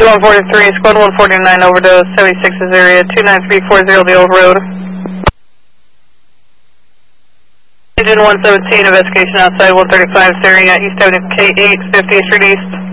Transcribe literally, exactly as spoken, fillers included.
one forty-three, squad one forty-nine, overdose, seventy-six's area, two nine three four zero, the old road. Engine one seventeen, investigation outside one thirty-five's area, East Avenue K eight, fiftieth Street East.